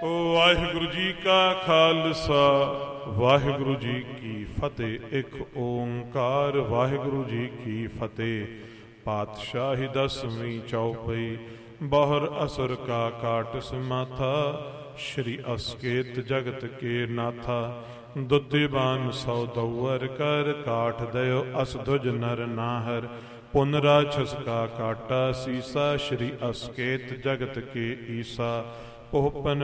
ਵਾਹਿਗੁਰੂ ਜੀ ਕਾ ਖਾਲਸਾ ਵਾਹਿਗੁਰੂ ਜੀ ਕੀ ਫਤਿਹ। ਇੱਕ ਓੰਕਾਰ ਵਾਹਿਗੁਰੂ ਜੀ ਕੀ ਫਤਿਹ। ਪਾਤਸ਼ਾਹੀ ਦਸਵੀਂ ਚੌਪਈ। ਬਹਰ ਅਸੁਰ ਕਾ ਕਾਟ ਸਮਾਥਾ, ਸ਼੍ਰੀ ਅਸਕੇਤ ਜਗਤ ਕੇ ਨਾਥਾ। ਦੁੱਧੀਬਾਨ ਸੌ ਦਊਰ ਕਰ, ਕਾਠ ਦਇਓ ਅਸਧੁਜ ਨਰ ਨਾਹਰ। ਪੁਨ ਰਾਛਸ ਕਾ ਕਾਟਾ ਸੀਸਾ, ਸ਼੍ਰੀ ਅਸਕੇਤ ਜਗਤ ਕੇ ਈਸਾ। ਪੋਹਪਨ